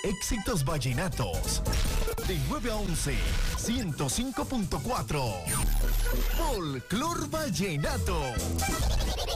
éxitos vallenatos. De 9 a 11, 105.4. Folclor Vallenato.